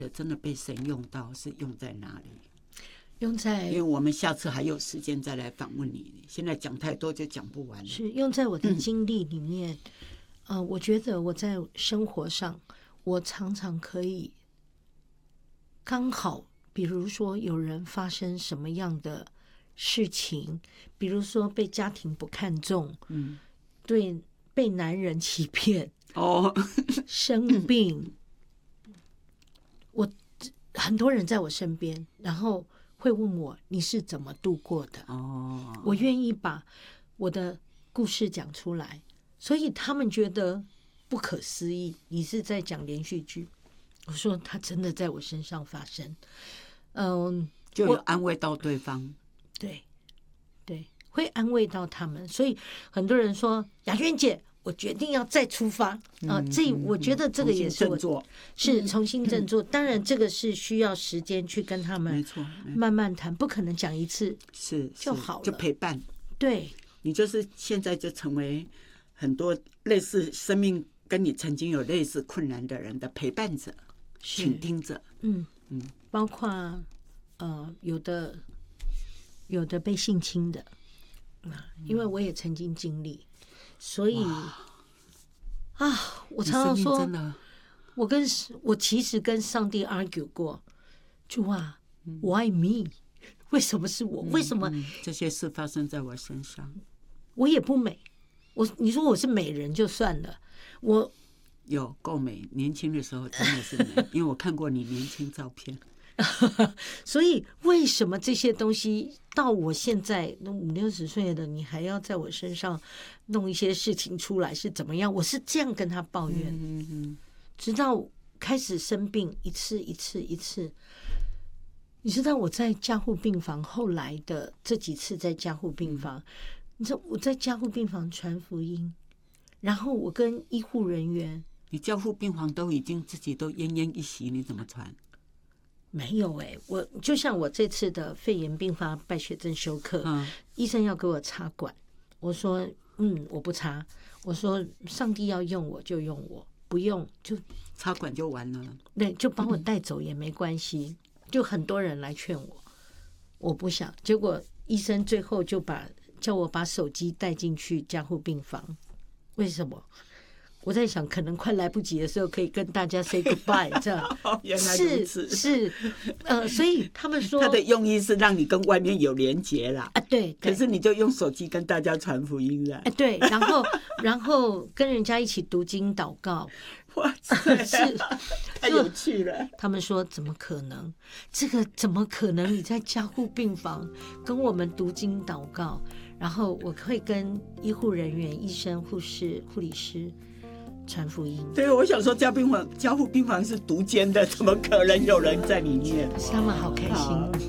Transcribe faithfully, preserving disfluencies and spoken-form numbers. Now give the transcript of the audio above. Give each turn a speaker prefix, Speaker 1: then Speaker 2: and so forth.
Speaker 1: 真的被神用到，是用在哪里？
Speaker 2: 用在，
Speaker 1: 因为我们下次还有时间再来访问你，现在讲太多就讲不完了。
Speaker 2: 是用在我的经历里面，嗯、呃，我觉得我在生活上，我常常可以刚好，比如说有人发生什么样的事情，比如说被家庭不看重，嗯，对，被男人欺骗，哦，生病，我很多人在我身边，然后会问我你是怎么度过的？哦，我愿意把我的故事讲出来，所以他们觉得不可思议，你是在讲连续剧。我说他真的在我身上发生，嗯，
Speaker 1: 就有安慰到对方，
Speaker 2: 对对，会安慰到他们。所以很多人说雅娟姐，我决定要再出发啊、呃！这我觉得这个也是我
Speaker 1: 重新
Speaker 2: 是重新振作。当然，这个是需要时间去跟他们慢慢谈，不可能讲一次
Speaker 1: 是
Speaker 2: 就好了，
Speaker 1: 就陪伴。
Speaker 2: 对，
Speaker 1: 你就是现在就成为很多类似生命跟你曾经有类似困难的人的陪伴者。倾听着，
Speaker 2: 嗯嗯，包括呃，有的有的被性侵的啊，因为我也曾经经历，所以啊，我常常说，我跟我其实跟上帝 argue 过，主啊、嗯、，Why me？ 为什么是我？为什么、
Speaker 1: 嗯嗯、这些事发生在我身上？
Speaker 2: 我也不美，我你说我是美人就算了，我。
Speaker 1: 有够美，年轻的时候真的是美，因为我看过你年轻照片。
Speaker 2: 所以为什么这些东西到我现在五六十岁的，你还要在我身上弄一些事情出来是怎么样？我是这样跟他抱怨，嗯嗯，直到开始生病一次一次一次。你知道我在加护病房后来的这几次在加护病房，嗯、你知道我在加护病房传福音，然后我跟医护人员。
Speaker 1: 你加护病房都已经自己都奄奄一息，你怎么传？
Speaker 2: 没有哎、欸，我就像我这次的肺炎并发败血症休克，嗯、医生要给我插管，我说嗯我不插，我说上帝要用我就用我，不用就
Speaker 1: 插管就完了，
Speaker 2: 对，就把我带走也没关系。就很多人来劝我，我不想，结果医生最后就把叫我把手机带进去加护病房，为什么？我在想，可能快来不及的时候，可以跟大家 say goodbye， 这样。
Speaker 1: 原来如此，
Speaker 2: 是是，呃，所以他们说，
Speaker 1: 他的用意是让你跟外面有连结啦。
Speaker 2: 啊，对。
Speaker 1: 可是你就用手机跟大家传福音了。
Speaker 2: 哎，对，然后然后跟人家一起读经祷告。
Speaker 1: 哇塞，是太有趣了。
Speaker 2: 他们说怎么可能？这个怎么可能？你在加护病房跟我们读经祷告，然后我会跟医护人员、医生、护士、护理师。传福音。
Speaker 1: 对，我想说加病房、加护病房是独间的，怎么可能有人在里面？
Speaker 2: 他们好开心。